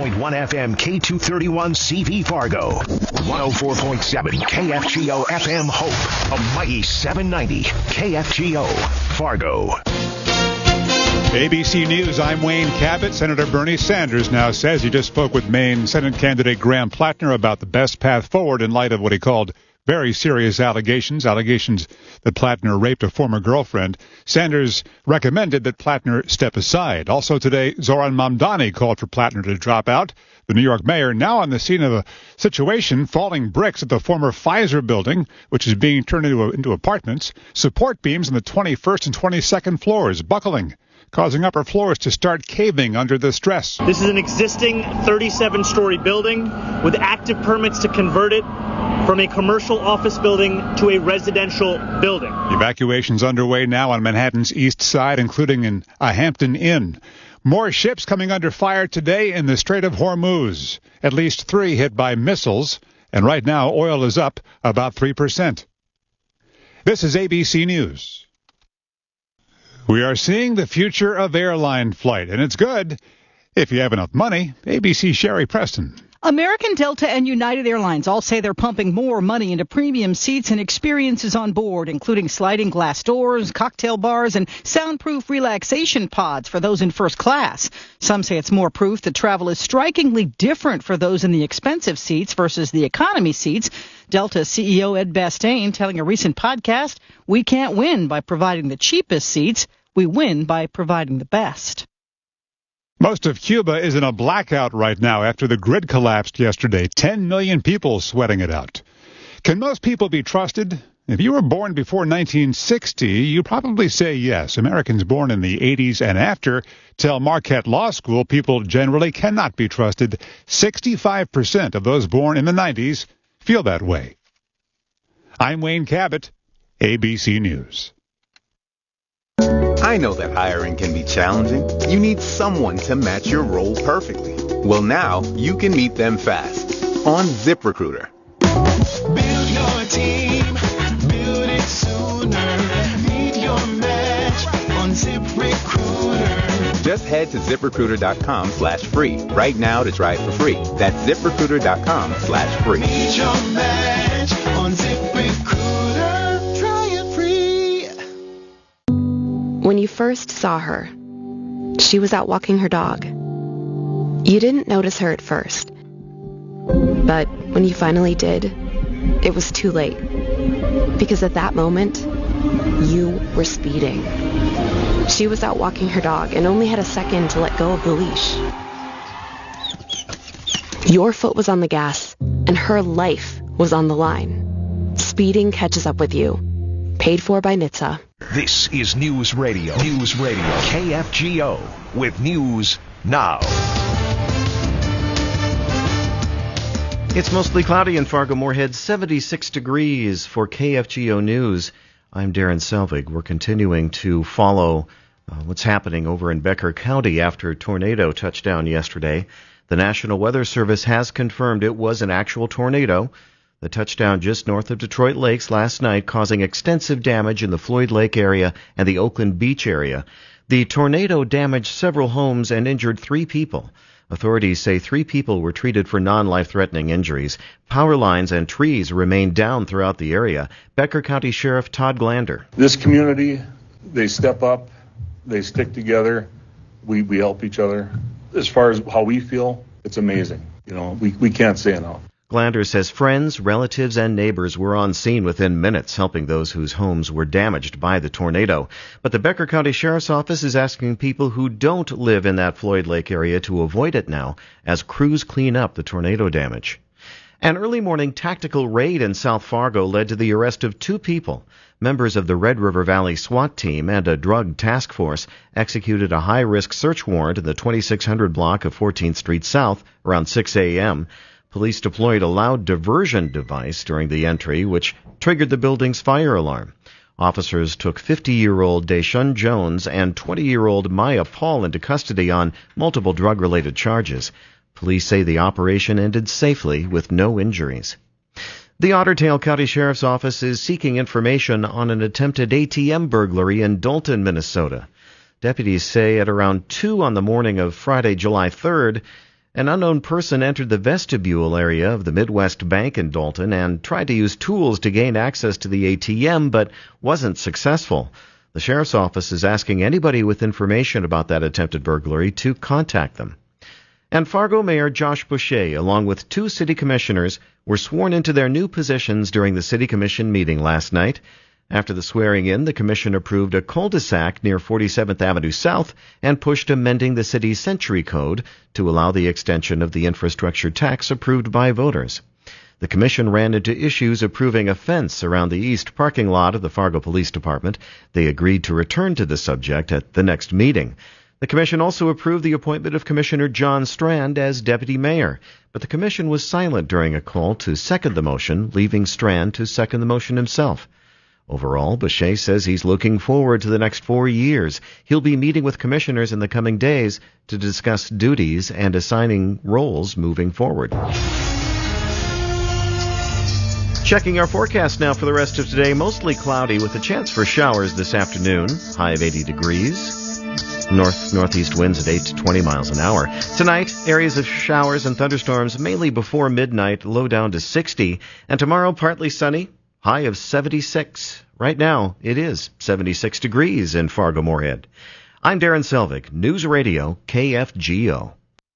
FM K231 CV Fargo. 104.7 KFGO FM Hope. A mighty 790 KFGO Fargo. ABC News, I'm Wayne Cabot. Senator Bernie Sanders now says he just spoke with Maine Senate candidate Graham Plattner about the best path forward in light of what he called very serious allegations that Plattner raped a former girlfriend. Sanders recommended that Plattner step aside. Also today, Zoran Mamdani called for Plattner to drop out. The New York mayor now on the scene of a situation, falling bricks at the former Pfizer building, which is being turned into apartments. Support beams on the 21st and 22nd floors buckling, causing upper floors to start caving under the stress. This is an existing 37-story building with active permits to convert it from a commercial office building to a residential building. Evacuations underway now on Manhattan's east side, including in a Hampton Inn. More ships coming under fire today in the Strait of Hormuz. At least 3 hit by missiles, and right now oil is up about 3%. This is ABC News. We are seeing the future of airline flight, and it's good if you have enough money. ABC Sherry Preston. American, Delta, and United Airlines all say they're pumping more money into premium seats and experiences on board, including sliding glass doors, cocktail bars, and soundproof relaxation pods for those in first class. Some say it's more proof that travel is strikingly different for those in the expensive seats versus the economy seats. Delta CEO Ed Bastain telling a recent podcast, "We can't win by providing the cheapest seats. We win by providing the best." Most of Cuba is in a blackout right now after the grid collapsed yesterday. 10 million people sweating it out. Can most people be trusted? If you were born before 1960, you probably say yes. Americans born in the 80s and after tell Marquette Law School people generally cannot be trusted. 65% of those born in the 90s feel that way. I'm Wayne Cabot, ABC News. I know that hiring can be challenging. You need someone to match your role perfectly. Well, now you can meet them fast on ZipRecruiter. Build your team, build it sooner. Meet your match on ZipRecruiter. Just head to ZipRecruiter.com/free right now to try it for free. That's ZipRecruiter.com/free. Meet your match on ZipRecruiter. Try it free. When you first saw her, she was out walking her dog. You didn't notice her at first. But when you finally did, it was too late. Because at that moment, you were speeding. She was out walking her dog and only had a second to let go of the leash. Your foot was on the gas, and her life was on the line. Speeding catches up with you. Paid for by NHTSA. This is News Radio. News Radio. KFGO with News Now. It's mostly cloudy in Fargo-Moorhead, 76 degrees for KFGO News. I'm Darren Selvig. We're continuing to follow what's happening over in Becker County after a tornado touchdown yesterday. The National Weather Service has confirmed it was an actual tornado. The touchdown just north of Detroit Lakes last night, causing extensive damage in the Floyd Lake area and the Oakland Beach area. The tornado damaged several homes and injured 3 people. Authorities say 3 people were treated for non-life-threatening injuries. Power lines and trees remain down throughout the area. Becker County Sheriff Todd Glander. This community, they step up, they stick together, we help each other. As far as how we feel, it's amazing. You know, we can't say enough. Glander says friends, relatives, and neighbors were on scene within minutes, helping those whose homes were damaged by the tornado. But the Becker County Sheriff's Office is asking people who don't live in that Floyd Lake area to avoid it now, as crews clean up the tornado damage. An early morning tactical raid in South Fargo led to the arrest of 2 people. Members of the Red River Valley SWAT team and a drug task force executed a high-risk search warrant in the 2600 block of 14th Street South around 6 a.m. Police deployed a loud diversion device during the entry, which triggered the building's fire alarm. Officers took 50-year-old Deshaun Jones and 20-year-old Maya Paul into custody on multiple drug-related charges. Police say the operation ended safely with no injuries. The Otter Tail County Sheriff's Office is seeking information on an attempted ATM burglary in Dalton, Minnesota. Deputies say at around 2 on the morning of Friday, July 3rd, An unknown person entered the vestibule area of the Midwest Bank in Dalton and tried to use tools to gain access to the ATM, but wasn't successful. The sheriff's office is asking anybody with information about that attempted burglary to contact them. And Fargo Mayor Josh Boucher, along with 2 city commissioners, were sworn into their new positions during the city commission meeting last night. After the swearing-in, the commission approved a cul-de-sac near 47th Avenue South and pushed amending the city's Century Code to allow the extension of the infrastructure tax approved by voters. The commission ran into issues approving a fence around the east parking lot of the Fargo Police Department. They agreed to return to the subject at the next meeting. The commission also approved the appointment of Commissioner John Strand as deputy mayor, but the commission was silent during a call to second the motion, leaving Strand to second the motion himself. Overall, Boucher says he's looking forward to the next 4 years. He'll be meeting with commissioners in the coming days to discuss duties and assigning roles moving forward. Checking our forecast now for the rest of today. Mostly cloudy with a chance for showers this afternoon. High of 80 degrees. North-northeast winds at 8 to 20 miles an hour. Tonight, areas of showers and thunderstorms mainly before midnight, low down to 60. And tomorrow, partly sunny. High of 76. Right now, it is 76 degrees in Fargo-Moorhead. I'm Darren Selvig, News Radio, KFGO.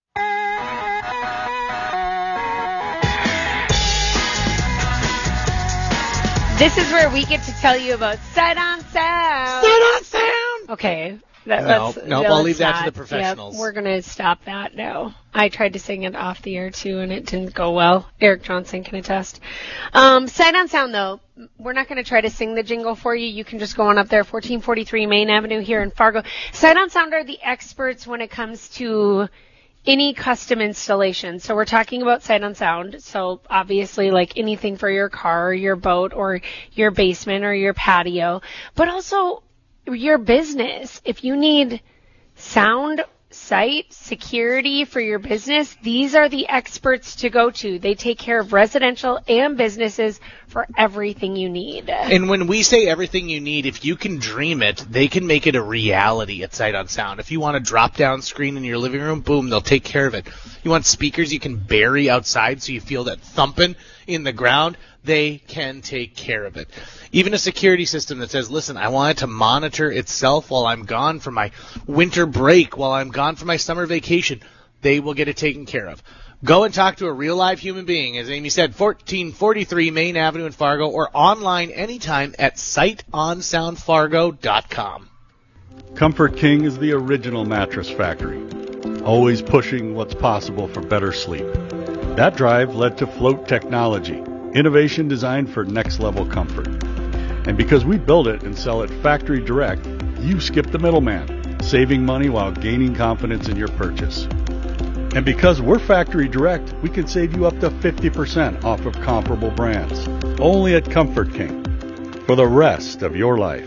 This is where we get to tell you about Sight on Sound. Sight on Sound! Okay. I'll leave that to the professionals. Yep, we're going to stop that now. I tried to sing it off the air, too, and it didn't go well. Eric Johnson can attest. Sight on Sound, though, we're not going to try to sing the jingle for you. You can just go on up there, 1443 Main Avenue here in Fargo. Sight on Sound are the experts when it comes to any custom installation. So we're talking about Sight on Sound. So obviously like anything for your car or your boat or your basement or your patio, but also your business. If you need sound, sight, security for your business, these are the experts to go to. They take care of residential and businesses for everything you need. And when we say everything you need, if you can dream it, they can make it a reality at Sight on Sound. If you want a drop-down screen in your living room, boom, they'll take care of it. You want speakers you can bury outside so you feel that thumping in the ground, they can take care of it. Even a security system that says, listen, I want it to monitor itself while I'm gone for my winter break, while I'm gone for my summer vacation, they will get it taken care of. Go and talk to a real live human being, as Amy said, 1443 Main Avenue in Fargo, or online anytime at sightonsoundfargo.com. Comfort King is the original mattress factory, always pushing what's possible for better sleep. That drive led to Float Technology, innovation designed for next-level comfort. And because we build it and sell it factory direct, you skip the middleman, saving money while gaining confidence in your purchase. And because we're factory direct, we can save you up to 50% off of comparable brands. Only at Comfort King. For the rest of your life.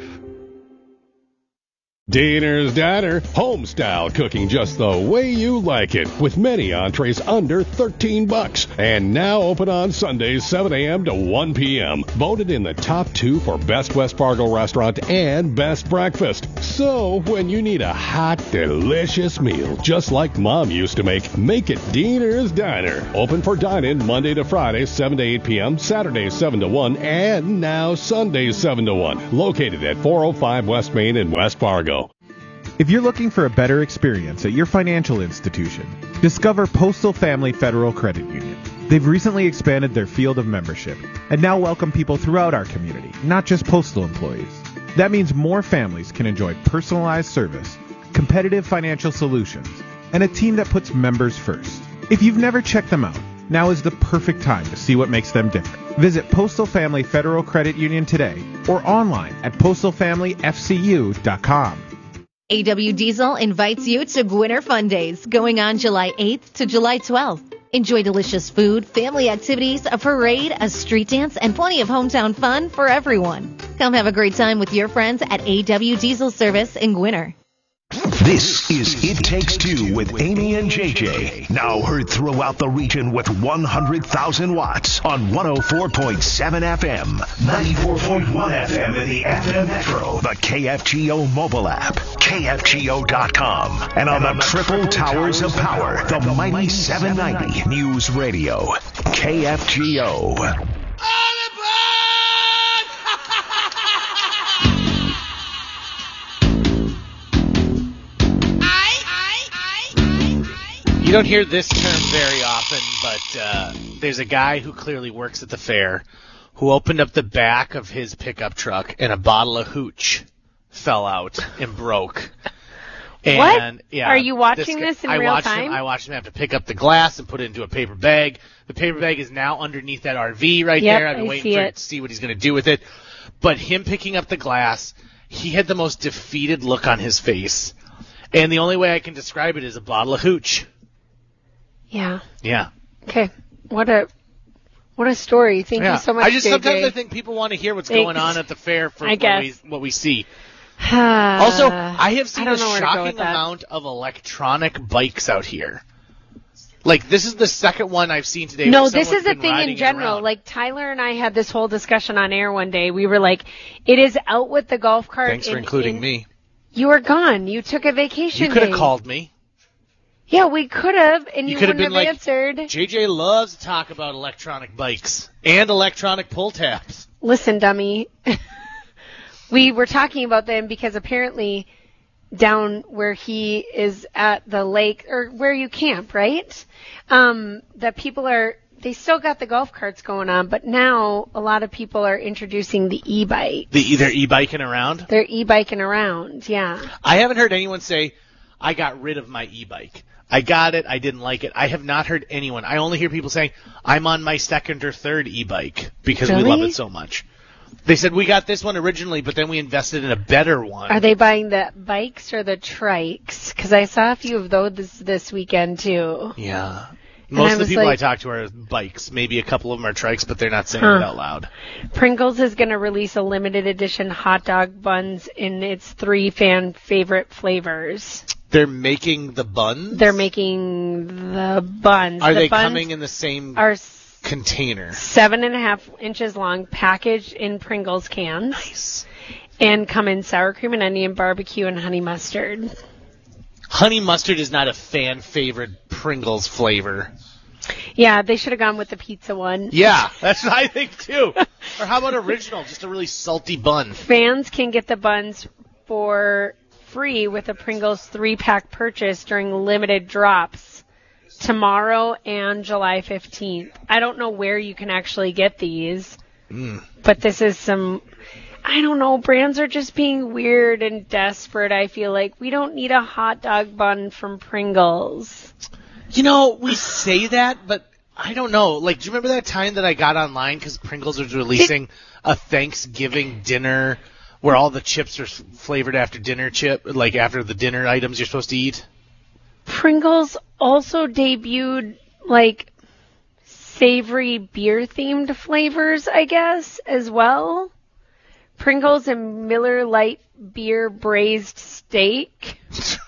Diener's Diner, home-style cooking just the way you like it, with many entrees under $13. And now open on Sundays, 7 a.m. to 1 p.m. Voted in the top 2 for Best West Fargo Restaurant and Best Breakfast. So, when you need a hot, delicious meal, just like Mom used to make it Diener's Diner. Open for dine-in Monday to Friday, 7 to 8 p.m., Saturdays, 7 to 1, and now Sundays, 7 to 1. Located at 405 West Main in West Fargo. If you're looking for a better experience at your financial institution, discover Postal Family Federal Credit Union. They've recently expanded their field of membership and now welcome people throughout our community, not just postal employees. That means more families can enjoy personalized service, competitive financial solutions, and a team that puts members first. If you've never checked them out, now is the perfect time to see what makes them different. Visit Postal Family Federal Credit Union today or online at postalfamilyfcu.com. AW Diesel invites you to Gwinner Fun Days, going on July 8th to July 12th. Enjoy delicious food, family activities, a parade, a street dance, and plenty of hometown fun for everyone. Come have a great time with your friends at AW Diesel Service in Gwinner. This is It Takes Two with Amy and JJ. Now heard throughout the region with 100,000 watts on 104.7 FM, 94.1 FM in the FM Metro, the KFGO mobile app, KFGO.com, and on the triple towers of power, the mighty 790 News Radio, KFGO. You don't hear this term very often, but there's a guy who clearly works at the fair who opened up the back of his pickup truck and a bottle of hooch fell out and broke. And, what? Yeah, Are you watching this in real time? I watched him have to pick up the glass and put it into a paper bag. The paper bag is now underneath that RV right there. I've been waiting to see what he's going to do with it. But him picking up the glass, he had the most defeated look on his face. And the only way I can describe it is a bottle of hooch. Yeah. Yeah. Okay. What a story. Thank you so much, JJ. Sometimes I think people want to hear what's going on at the fair for what we see. Also, I have seen a shocking amount of electronic bikes out here. Like, this is the second one I've seen today. No, this is a thing in general. Like, Tyler and I had this whole discussion on air one day. We were like, it is out with the golf cart. Thanks for including me. You were gone. You took a vacation. You could have called me. Yeah, we could have, and you wouldn't have answered. JJ loves to talk about electronic bikes and electronic pull tabs. Listen, dummy. We were talking about them because apparently down where he is at the lake, or where you camp, right? That people they still got the golf carts going on, but now a lot of people are introducing the e-bike. They're e-biking around? They're e-biking around, yeah. I haven't heard anyone say, I got rid of my e-bike. I got it. I didn't like it. I have not heard anyone. I only hear people saying, I'm on my second or third e-bike because we love it so much. They said, we got this one originally, but then we invested in a better one. Are they buying the bikes or the trikes? Because I saw a few of those this weekend, too. Yeah. Most of the people I talk to are bikes. Maybe a couple of them are trikes, but they're not saying it out loud. Pringles is going to release a limited edition hot dog buns in its 3 fan favorite flavors. They're making the buns? They're making the buns. Are they coming in the same container? 7.5 inches long, packaged in Pringles cans. Nice. And come in sour cream and onion, barbecue, and honey mustard. Honey mustard is not a fan favorite Pringles flavor. Yeah, they should have gone with the pizza one. Yeah, that's what I think too. Or how about original? Just a really salty bun. Fans can get the buns for free with a Pringles 3-pack purchase during limited drops tomorrow and July 15th. I don't know where you can actually get these, but this is I don't know, brands are just being weird and desperate, I feel like. We don't need a hot dog bun from Pringles. You know, we say that, but I don't know. Like, do you remember that time that I got online because Pringles was releasing a Thanksgiving dinner where all the chips are flavored after dinner like after the dinner items you're supposed to eat? Pringles also debuted, like, savory beer-themed flavors, I guess, as well. Pringles and Miller Lite Beer Braised Steak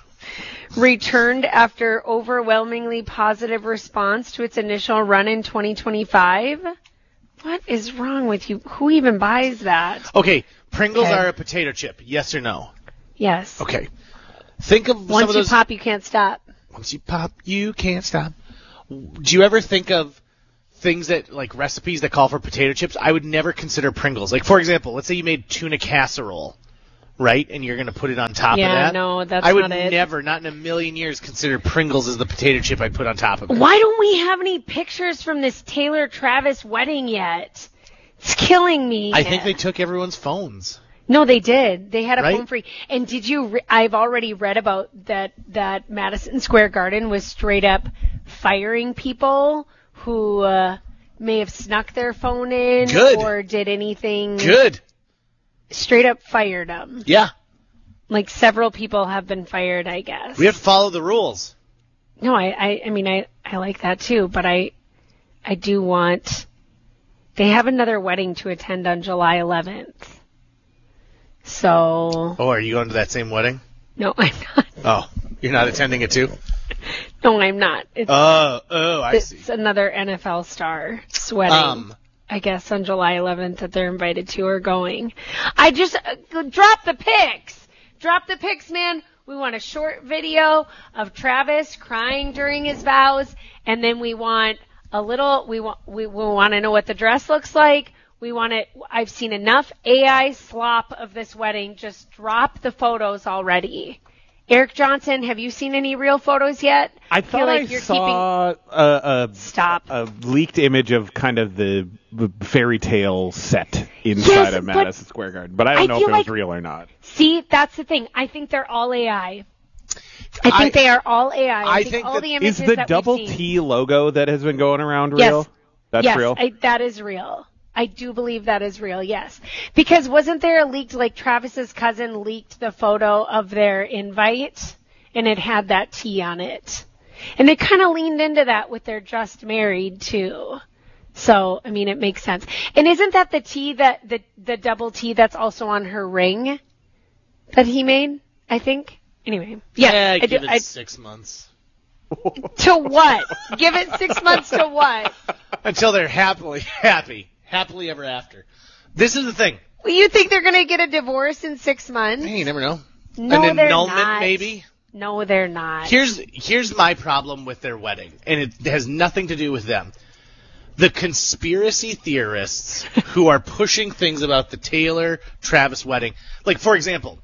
returned after overwhelmingly positive response to its initial run in 2025. What is wrong with you? Who even buys that? Okay, Pringles are a potato chip, yes or no? Yes. Okay. Think of Once some of those... you pop, you can't stop. Once you pop, you can't stop. Do you ever think of things that, like, recipes that call for potato chips? I would never consider Pringles. Like, for example, let's say you made tuna casserole, right? And you're going to put it on top of that. Yeah, no, that's I would not it. never, not in a million years, consider Pringles as the potato chip I'd put on top of it. Why don't we have any pictures from this Taylor Travis wedding yet? It's killing me. I think they took everyone's phones. No, they did. They had a Right? phone free. And did you? I've already read about that Madison Square Garden was straight up firing people who may have snuck their phone in or did anything. Good. Straight up fired them. Yeah. Like several people have been fired, I guess. We have to follow the rules. No, I mean I like that too, but I do want. They have another wedding to attend on July 11th. So. Oh, are you going to that same wedding? No, I'm not. Oh, you're not attending it too? No, I'm not. I see. It's another NFL star wedding. I guess on July 11th that they're invited to or going. I just drop the pics. Drop the pics, man. We want a short video of Travis crying during his vows, and then we want a little. We want to know what the dress looks like. We want it. I've seen enough AI slop of this wedding. Just drop the photos already. Eric Johnson, have you seen any real photos yet? I thought I saw a leaked image of kind of the fairy tale set inside of Madison Square Garden, but I don't know if it was real or not. See, that's the thing. I think they're all AI. I think they are all AI. I think all the images is the that double we've seen, T logo that has been going around real? Yes. That's real? That is real. I do believe that is real, yes. Because wasn't there a leaked, like Travis's cousin leaked the photo of their invite, and it had that T on it. And they kind of leaned into that with their just married, too. So, I mean, it makes sense. And isn't that the T, the double T that's also on her ring that he made, I think? Anyway. Yeah, give it 6 months. To what? Give it 6 months to what? Until they're happily ever after. This is the thing. Well, you think they're going to get a divorce in 6 months? Hey, you never know. No, An they're annulment, not. maybe? No, they're not. Here's my problem with their wedding, and it has nothing to do with them. The conspiracy theorists who are pushing things about the Taylor-Travis wedding. Like, for example,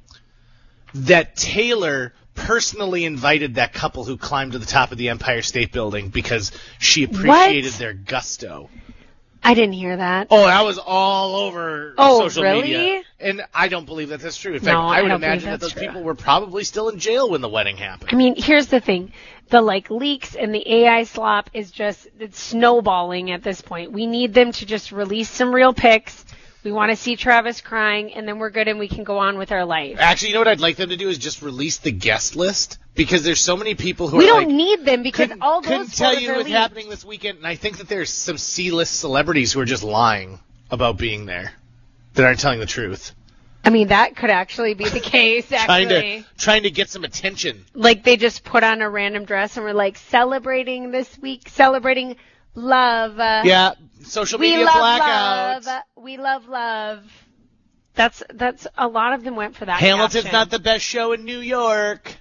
that Taylor personally invited that couple who climbed to the top of the Empire State Building because she appreciated their gusto. I didn't hear that. Oh, that was all over social really? media. And I don't believe that that's true. In fact, No, I would don't imagine believe that those that's people were probably still in jail when the wedding happened. I mean, here's the thing. The, leaks and the AI slop is just, it's snowballing at this point. We need them to just release some real pics. We want to see Travis crying, and then we're good and we can go on with our life. Actually, you know what I'd like them to do is just release the guest list, because there's so many people who we are don't need them because all those couldn't tell photos you are what's leaked. happening this weekend, and I think that there's some C-list celebrities who are just lying about being there that aren't telling the truth. I mean, that could actually be the case, actually. Trying to get some attention. Like, they just put on a random dress and we're like, celebrating this week, celebrating love. Yeah, social media blackouts. Love. We love love. That's a lot of them went for that. Hamilton's caption. not the best show in New York.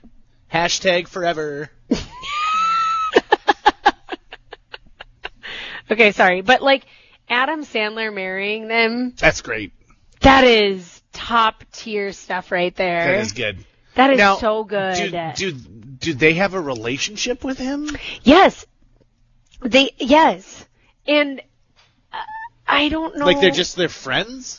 # forever. Okay, sorry. But, Adam Sandler marrying them. That's great. That is top tier stuff right there. That is good. That is Now, so good. Do they have a relationship with him? Yes. Yes. And I don't know. They're friends?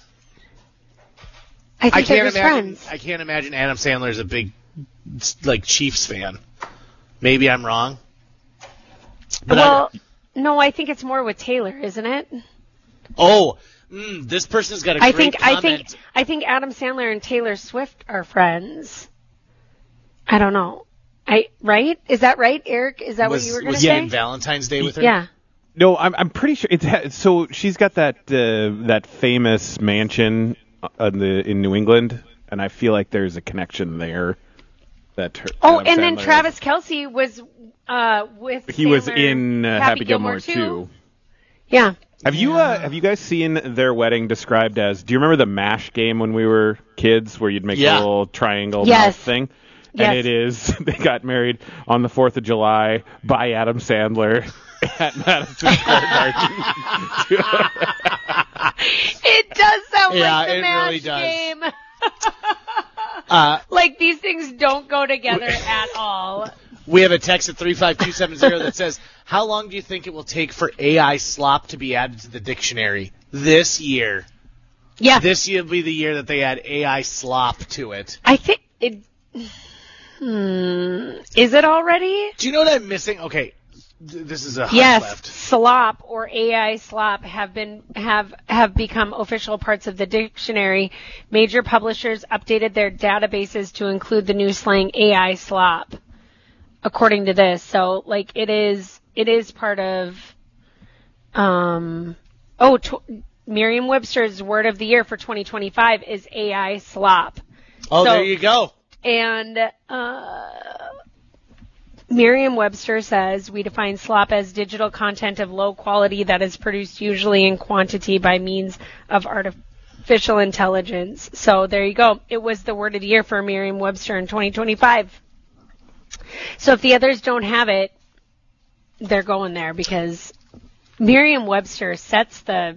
I think they're just friends. I can't imagine Adam Sandler is a big, Chiefs fan. Maybe I'm wrong. But no, I think it's more with Taylor, isn't it? Oh, this person's got a great comment. I think Adam Sandler and Taylor Swift are friends. I don't know. Right? Is that right, Eric? Is that what you were going to say? Was he on Valentine's Day with her? Yeah. No, I'm pretty sure so she's got that famous mansion in New England, and I feel like there's a connection there. And then Travis Kelce was with. He was in Happy Gilmore 2. Yeah. Have you guys seen their wedding described as? Do you remember the MASH game when we were kids, where you'd make a little triangle mouth thing? Yes. And it is. They got married on the 4th of July by Adam Sandler at Madison Square Garden. It does sound like the it MASH really does. game. These things don't go together at all. We have a text at 35270 that says, how long do you think it will take for AI slop to be added to the dictionary? This year. Yeah. This year will be the year that they add AI slop to it. I think it... Is it already? Do you know what I'm missing? Okay, this is a hard yes, left. slop or AI slop have become official parts of the dictionary. Major publishers updated their databases to include the new slang AI slop, according to this. So, it is part of. Merriam-Webster's word of the year for 2025 is AI slop. Oh, so, there you go. And Merriam-Webster says we define slop as digital content of low quality that is produced usually in quantity by means of artificial intelligence. So there you go. It was the word of the year for Merriam-Webster in 2025. So if the others don't have it, they're going there because Merriam-Webster sets the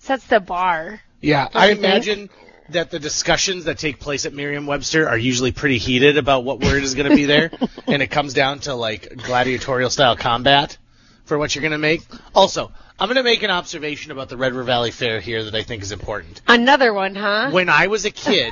bar. Yeah, I imagine that the discussions that take place at Merriam-Webster are usually pretty heated about what word is going to be there, and it comes down to like gladiatorial style combat for what you're going to make. Also, I'm going to make an observation about the Red River Valley Fair here that I think is important. Another one, huh? When I was a kid,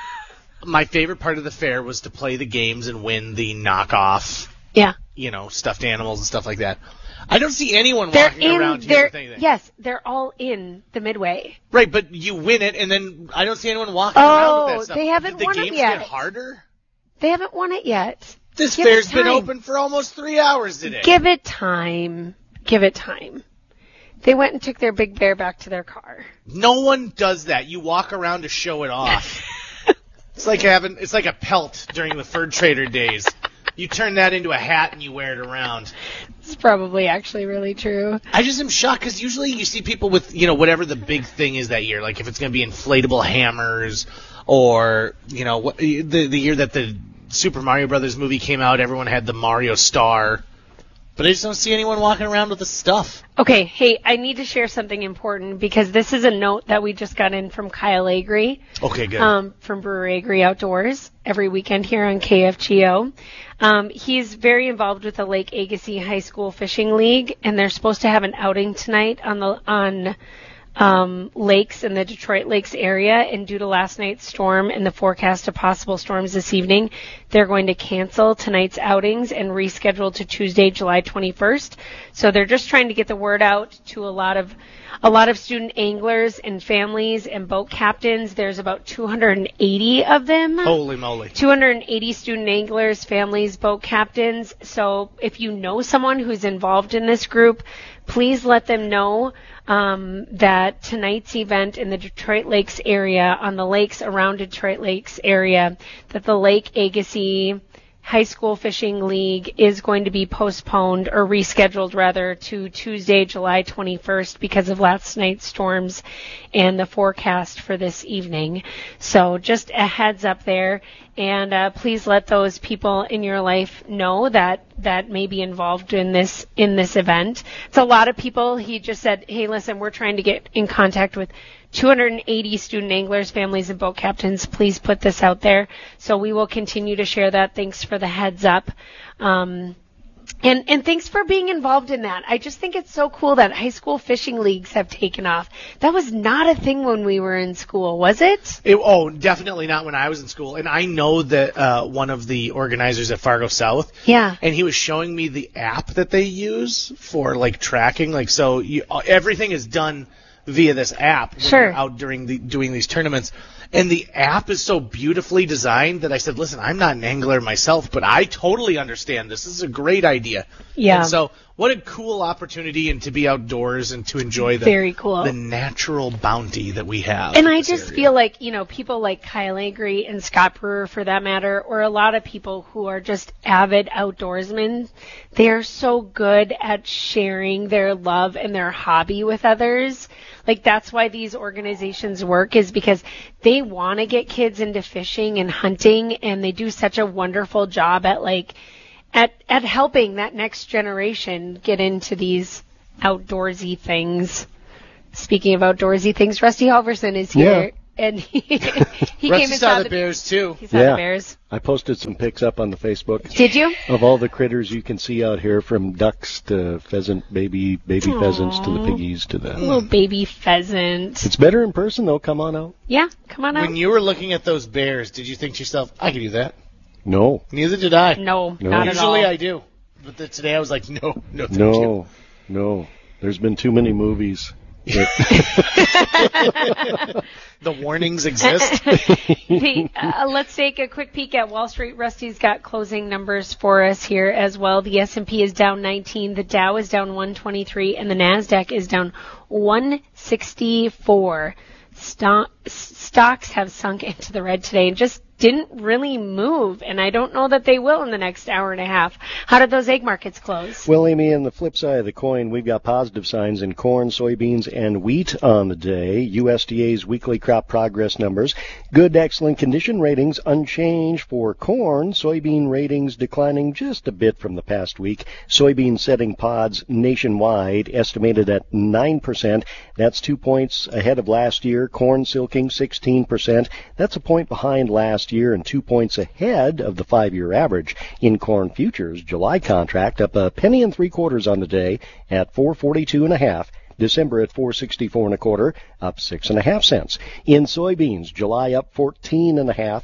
my favorite part of the fair was to play the games and win the knockoff, stuffed animals and stuff like that. I don't see anyone walking around here with anything. Yes, they're all in the Midway. Right, but you win it, and then I don't see anyone walking around with that stuff. They haven't won it yet. Did the games get harder? They haven't won it yet. This fair's been open for almost 3 hours today. Give it time. Give it time. They went and took their big bear back to their car. No one does that. You walk around to show it off. It's like a pelt during the fur trader days. You turn that into a hat and you wear it around. It's probably actually really true. I just am shocked because usually you see people with, whatever the big thing is that year. Like if it's going to be inflatable hammers or, the year that the Super Mario Brothers movie came out, everyone had the Mario Star. But I just don't see anyone walking around with the stuff. Okay, hey, I need to share something important because this is a note that we just got in from Kyle Agri. Okay, good. From Brewery Agri Outdoors every weekend here on KFGO. He's very involved with the Lake Agassiz High School Fishing League, and they're supposed to have an outing tonight on lakes in the Detroit Lakes area, and due to last night's storm and the forecast of possible storms this evening, they're going to cancel tonight's outings and reschedule to Tuesday, July 21st. So they're just trying to get the word out to a lot of student anglers and families and boat captains. There's about 280 of them. Holy moly. 280 student anglers, families, boat captains. So if you know someone who's involved in this group, please let them know that tonight's event in the Detroit Lakes area, on the lakes around Detroit Lakes area, that the Lake Agassiz High School Fishing League is going to be postponed or rescheduled rather to Tuesday, July 21st because of last night's storms and the forecast for this evening. So just a heads up there, and please let those people in your life know that may be involved in this event. It's a lot of people. He just said, hey, listen, we're trying to get in contact with 280 student anglers, families, and boat captains. Please put this out there. So we will continue to share that. Thanks for the heads up. And thanks for being involved in that. I just think it's so cool that high school fishing leagues have taken off. That was not a thing when we were in school, was it? Definitely not when I was in school. And I know that one of the organizers at Fargo South. Yeah. And he was showing me the app that they use for like tracking. Like so, everything is done via this app when Sure. you're out doing these tournaments. And the app is so beautifully designed that I said, listen, I'm not an angler myself, but I totally understand this. This is a great idea. Yeah. And so what a cool opportunity and to be outdoors and to enjoy Very cool. the natural bounty that we have. And I just feel like, people like Kyle Agri and Scott Brewer, for that matter, or a lot of people who are just avid outdoorsmen, they are so good at sharing their love and their hobby with others. Like, that's why these organizations work, is because they want to get kids into fishing and hunting, and they do such a wonderful job at helping that next generation get into these outdoorsy things. Speaking of outdoorsy things, Rusty Halverson is here. Yeah. And he Rusty came and saw the bears too. He saw the bears. I posted some pics up on the Facebook. Did you? Of all the critters you can see out here, from ducks to pheasant, baby pheasants to the piggies to the little baby pheasant. It's better in person though. Come on out. Yeah, come on out. When you were looking at those bears, did you think to yourself, I could do that? No. Neither did I. No, not at all. Usually I do. But today I was like, no, thank No. you. No. There's been too many movies. The warnings exist. Let's take a quick peek at Wall Street. Rusty's got closing numbers for us here as well. The S&P is down 19, the Dow is down 123, and the NASDAQ is down 164. Stocks have sunk into the red today. And just didn't really move, and I don't know that they will in the next hour and a half. How did those egg markets close? Well, Amy, on the flip side of the coin, we've got positive signs in corn, soybeans, and wheat on the day. USDA's weekly crop progress numbers. Good, excellent condition ratings unchanged for corn. Soybean ratings declining just a bit from the past week. Soybean setting pods nationwide estimated at 9%. That's 2 points ahead of last year. Corn silking 16%. That's a point behind last year and 2 points ahead of the 5-year average. In corn futures, July contract up a penny and 3/4 on the day at 442.5. December at 464.25, up 6.5 cents. In soybeans, July up 14.5,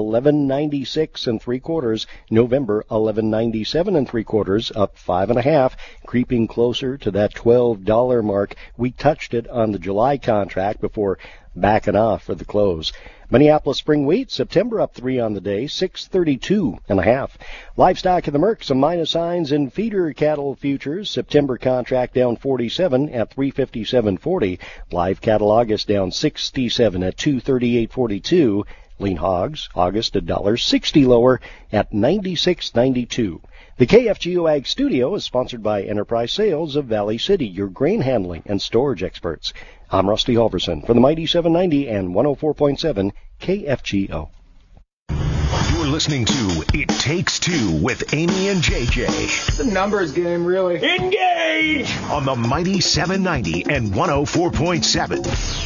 11.96 3/4. November 11.97 3/4, up 5.5, creeping closer to that $12 mark. We touched it on the July contract before backing off for the close. Minneapolis spring wheat, September up 3 on the day, 632.5. Livestock in the Merc, some minus signs in feeder cattle futures. September contract down 47 at 357.40. Live cattle August down 67 at 238.42. Lean hogs, August $1.60 lower at 96.92. The KFGO Ag Studio is sponsored by Enterprise Sales of Valley City, your grain handling and storage experts. I'm Rusty Halverson for the Mighty 790 and 104.7 KFGO. You're listening to It Takes Two with Amy and JJ. It's a numbers game, really. Engage! On the Mighty 790 and 104.7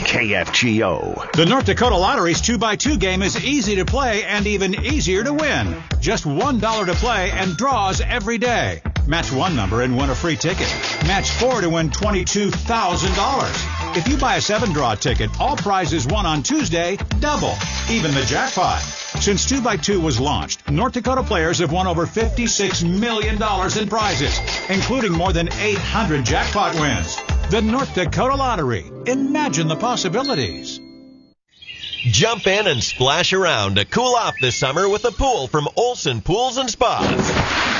KFGO. The North Dakota Lottery's 2x2 game is easy to play and even easier to win. Just $1 to play and draws every day. Match one number and win a free ticket. Match 4 to win $22,000. If you buy a 7-draw ticket, all prizes won on Tuesday double, even the jackpot. Since 2x2 was launched, North Dakota players have won over $56 million in prizes, including more than 800 jackpot wins. The North Dakota Lottery. Imagine the possibilities. Jump in and splash around to cool off this summer with a pool from Olson Pools and Spas.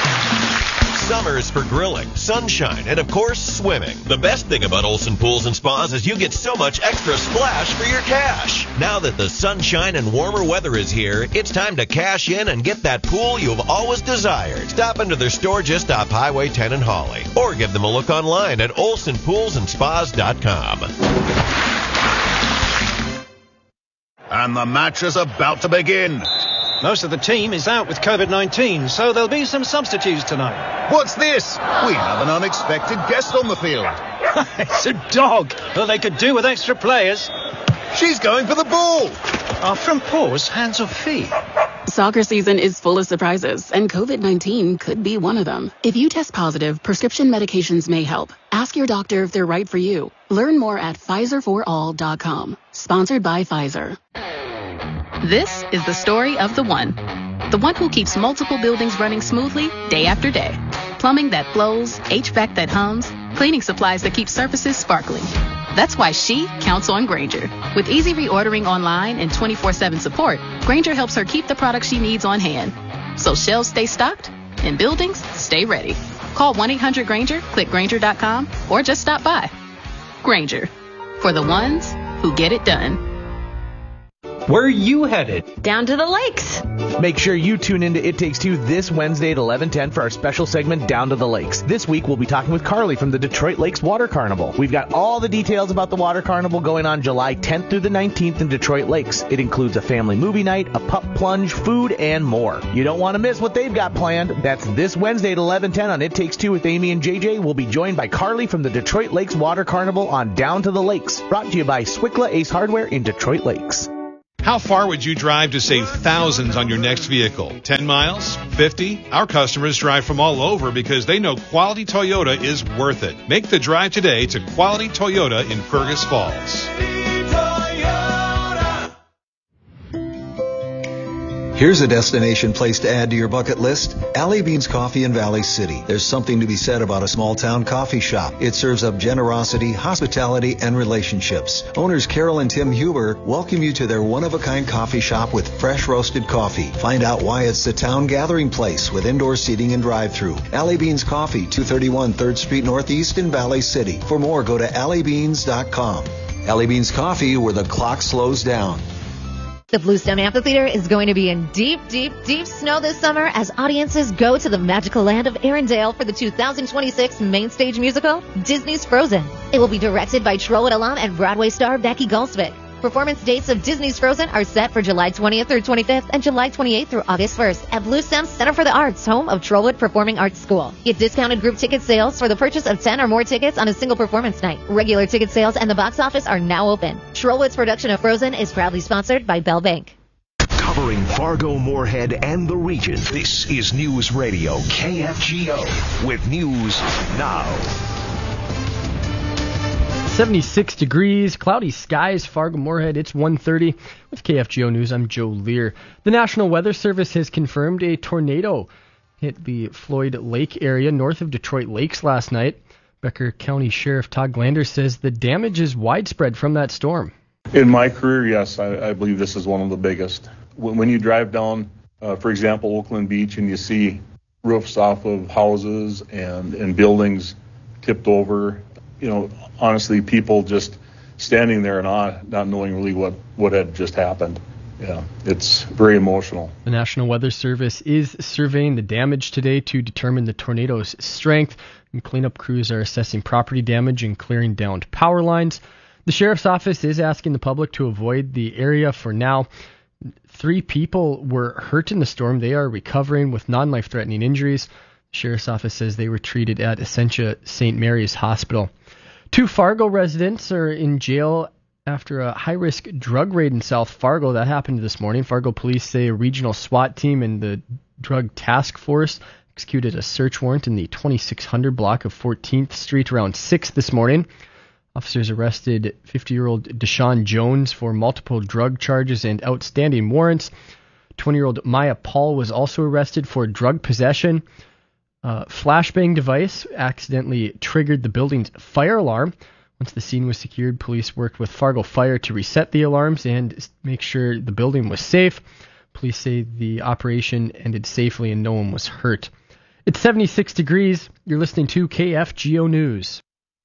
Summers for grilling, sunshine, and of course, swimming. The best thing about Olson Pools and Spas is you get so much extra splash for your cash. Now that the sunshine and warmer weather is here, it's time to cash in and get that pool you've always desired. Stop into their store just off Highway 10 in Hawley, or give them a look online at olsonpoolsandspas.com. And the match is about to begin. Most of the team is out with COVID-19, so there'll be some substitutes tonight. What's this? We have an unexpected guest on the field. It's a dog. Well, they could do with extra players. She's going for the ball. Are front paws hands or feet? Soccer season is full of surprises, and COVID-19 could be one of them. If you test positive, prescription medications may help. Ask your doctor if they're right for you. Learn more at PfizerForAll.com. Sponsored by Pfizer. This is the story of the one who keeps multiple buildings running smoothly day after day. Plumbing that flows, HVAC that hums, cleaning supplies that keep surfaces sparkling. That's why she counts on Grainger. With easy reordering online and 24/7 support, Grainger helps her keep the products she needs on hand. So shelves stay stocked and buildings stay ready. Call 1-800-GRAINGER, click Grainger.com, or just stop by. Grainger, for the ones who get it done. Where are you headed? Down to the lakes. Make sure you tune into It Takes Two this Wednesday at 11:10 for our special segment, Down to the Lakes. This week, we'll be talking with Carly from the Detroit Lakes Water Carnival. We've got all the details about the Water Carnival going on July 10th through the 19th in Detroit Lakes. It includes a family movie night, a pup plunge, food, and more. You don't want to miss what they've got planned. That's this Wednesday at 11:10 on It Takes Two with Amy and JJ. We'll be joined by Carly from the Detroit Lakes Water Carnival on Down to the Lakes. Brought to you by Swickla Ace Hardware in Detroit Lakes. How far would you drive to save thousands on your next vehicle? 10 miles? 50? Our customers drive from all over because they know Quality Toyota is worth it. Make the drive today to Quality Toyota in Fergus Falls. Here's a destination place to add to your bucket list. Alley Beans Coffee in Valley City. There's something to be said about a small town coffee shop. It serves up generosity, hospitality, and relationships. Owners Carol and Tim Huber welcome you to their one-of-a-kind coffee shop with fresh roasted coffee. Find out why it's the town gathering place with indoor seating and drive-through. Alley Beans Coffee, 231 3rd Street Northeast in Valley City. For more, go to alleybeans.com. Alley Beans Coffee, where the clock slows down. The Bluestem Amphitheater is going to be in deep, deep, deep snow this summer as audiences go to the magical land of Arendelle for the 2026 main stage musical, Disney's Frozen. It will be directed by Trollwood alum and Broadway star Becky Goldsvik. Performance dates of Disney's Frozen are set for July 20th through 25th and July 28th through August 1st at Bluestem Center for the Arts, home of Trollwood Performing Arts School. Get discounted group ticket sales for the purchase of 10 or more tickets on a single performance night. Regular ticket sales and the box office are now open. Trollwood's production of Frozen is proudly sponsored by Bell Bank. Covering Fargo, Moorhead, and the region, this is News Radio KFGO with news now. 76 degrees, cloudy skies, Fargo, Moorhead, it's 1:30. With KFGO News, I'm Joe Lear. The National Weather Service has confirmed a tornado hit the Floyd Lake area north of Detroit Lakes last night. Becker County Sheriff Todd Glander says the damage is widespread from that storm. In my career, yes, I believe this is one of the biggest. When you drive down, for example, Oakland Beach, and you see roofs off of houses and buildings tipped over, honestly, people just standing there in awe, not knowing really what had just happened. Yeah, it's very emotional. The National Weather Service is surveying the damage today to determine the tornado's strength, and cleanup crews are assessing property damage and clearing downed power lines. The Sheriff's Office is asking the public to avoid the area for now. 3 people were hurt in the storm. They are recovering with non-life-threatening injuries. The Sheriff's Office says they were treated at Essentia St. Mary's Hospital. 2 Fargo residents are in jail after a high-risk drug raid in South Fargo. That happened this morning. Fargo police say a regional SWAT team and the drug task force executed a search warrant in the 2600 block of 14th Street around 6 this morning. Officers arrested 50-year-old Deshaun Jones for multiple drug charges and outstanding warrants. 20-year-old Maya Paul was also arrested for drug possession. Flashbang device accidentally triggered the building's fire alarm. Once the scene was secured, police worked with Fargo Fire to reset the alarms and make sure the building was safe. Police say the operation ended safely and no one was hurt. It's 76 degrees. You're listening to KFGO News.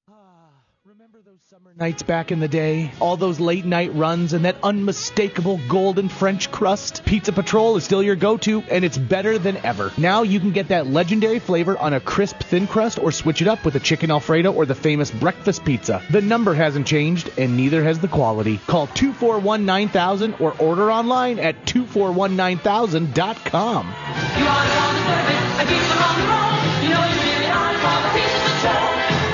Nights back in the day, all those late night runs and that unmistakable golden French crust. Pizza Patrol is still your go-to, and it's better than ever. Now you can get that legendary flavor on a crisp thin crust or switch it up with a chicken Alfredo or the famous breakfast pizza. The number hasn't changed, and neither has the quality. Call 241-9000 or order online at 2419000.com. You want it on the surface, I keep them on the roll. You know you really are for the Pizza Patrol.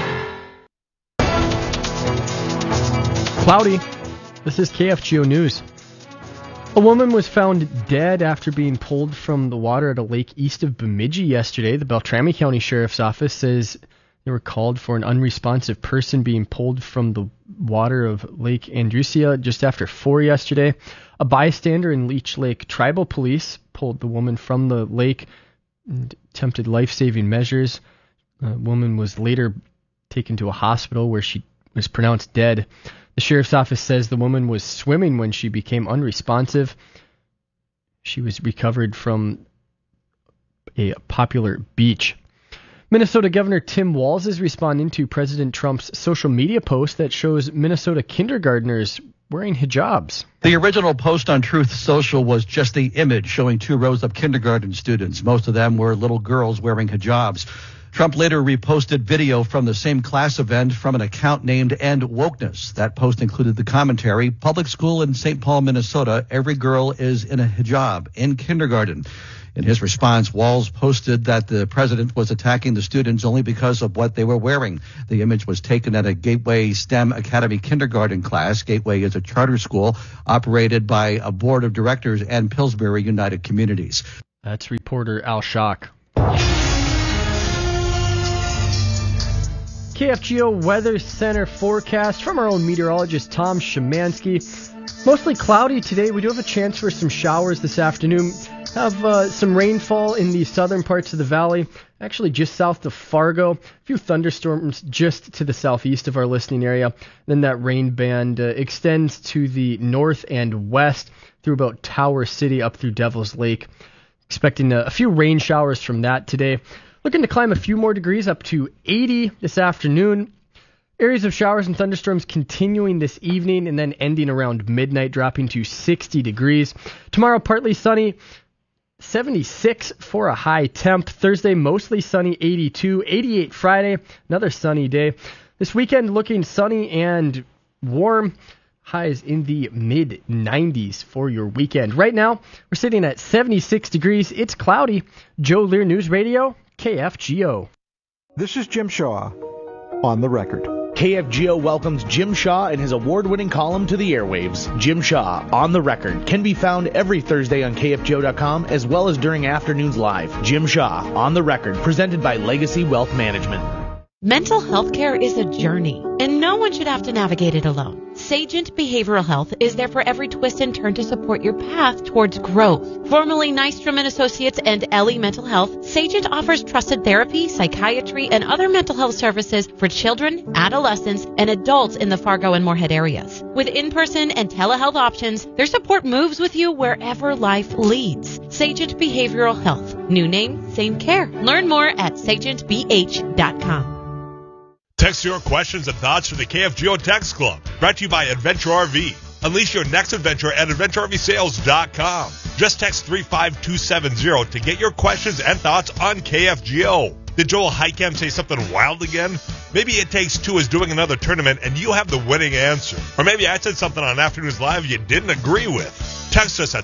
Cloudy. This is KFGO News. A woman was found dead after being pulled from the water at a lake east of Bemidji yesterday. The Beltrami County Sheriff's Office says they were called for an unresponsive person being pulled from the water of Lake Andrusia just after 4 yesterday. A bystander in Leech Lake Tribal Police pulled the woman from the lake and attempted life-saving measures. The woman was later taken to a hospital where she was pronounced dead. The Sheriff's Office says the woman was swimming when she became unresponsive. She was recovered from a popular beach. Minnesota Governor Tim Walz is responding to President Trump's social media post that shows Minnesota kindergartners wearing hijabs. The original post on Truth Social was just the image showing 2 rows of kindergarten students. Most of them were little girls wearing hijabs. Trump later reposted video from the same class event from an account named End Wokeness. That post included the commentary, public school in St. Paul, Minnesota, every girl is in a hijab in kindergarten. In his response, Walz posted that the president was attacking the students only because of what they were wearing. The image was taken at a Gateway STEM Academy kindergarten class. Gateway is a charter school operated by a board of directors and Pillsbury United Communities. That's reporter Al Schock. KFGO Weather Center forecast from our own meteorologist Tom Szymanski. Mostly cloudy today. We do have a chance for some showers this afternoon. Have some rainfall in the southern parts of the valley, actually just south of Fargo. A few thunderstorms just to the southeast of our listening area. Then that rain band extends to the north and west through about Tower City up through Devil's Lake. Expecting a few rain showers from that today. Looking to climb a few more degrees up to 80 this afternoon. Areas of showers and thunderstorms continuing this evening and then ending around midnight, dropping to 60 degrees. Tomorrow, partly sunny, 76 for a high temp. Thursday, mostly sunny, 82. 88 Friday, another sunny day. This weekend, looking sunny and warm. Highs in the mid-90s for your weekend. Right now, we're sitting at 76 degrees. It's cloudy. Joe Lear News Radio, KFGO. This is Jim Shaw on the record. KFGO welcomes Jim Shaw and his award-winning column to the airwaves. Jim Shaw, On the Record, can be found every Thursday on KFGO.com as well as during afternoons live. Jim Shaw, On the Record, presented by Legacy Wealth Management. Mental health care is a journey, and no one should have to navigate it alone. Sagent Behavioral Health is there for every twist and turn to support your path towards growth. Formerly Nystrom & Associates and Ellie Mental Health, Sagent offers trusted therapy, psychiatry, and other mental health services for children, adolescents, and adults in the Fargo and Moorhead areas. With in-person and telehealth options, their support moves with you wherever life leads. Sagent Behavioral Health. New name, same care. Learn more at sagentbh.com. Text your questions and thoughts from the KFGO Text Club. Brought to you by Adventure RV. Unleash your next adventure at AdventureRVSales.com. Just text 35270 to get your questions and thoughts on KFGO. Did Joel Heicam say something wild again? Maybe It Takes Two is doing another tournament and you have the winning answer. Or maybe I said something on Afternoons Live you didn't agree with. Text us at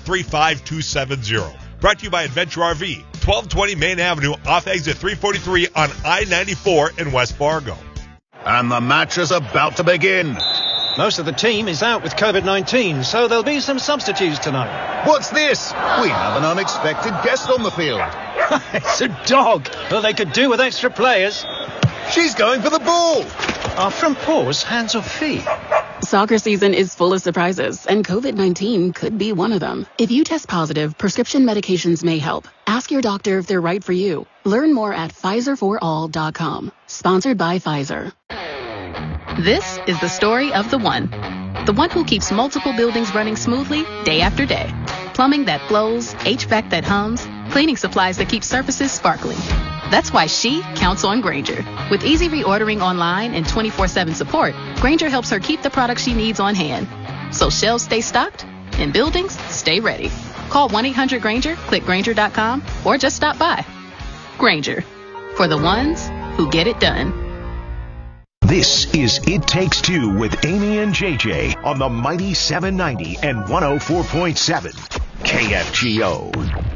35270. Brought to you by Adventure RV, 1220 Main Avenue off exit 343 on I-94 in West Fargo. And the match is about to begin. Most of the team is out with COVID-19, so there'll be some substitutes tonight. What's this? We have an unexpected guest on the field. It's a dog. Well, they could do with extra players. She's going for the ball. Are front paws hands or feet? Soccer season is full of surprises, and COVID-19 could be one of them. If you test positive, prescription medications may help. Ask your doctor if they're right for you. Learn more at PfizerForAll.com. Sponsored by Pfizer. This is the story of the one who keeps multiple buildings running smoothly day after day. Plumbing that flows, HVAC that hums, cleaning supplies that keep surfaces sparkling. That's why she counts on Grainger. With easy reordering online and 24/7 support, Grainger helps her keep the products she needs on hand. So shelves stay stocked and buildings stay ready. Call 1-800-GRAINGER, click Grainger.com, or just stop by. Grainger, for the ones who get it done. This is It Takes Two with Amy and JJ on the mighty 790 and 104.7 KFGO.